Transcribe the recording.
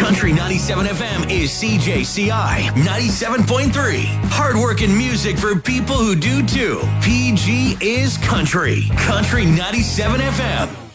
Country 97 FM is CJCI 97.3. Hardworking music for people who do too. PG is country. Country 97 FM.